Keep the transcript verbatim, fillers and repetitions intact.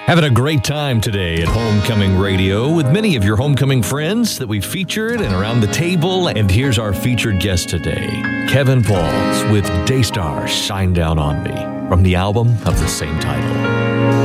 Having a great time today at Homecoming Radio with many of your homecoming friends that we've featured and around the table. And here's our featured guest today, Kevin Pauls with Daystar Shine Down on Me from the album of the same title.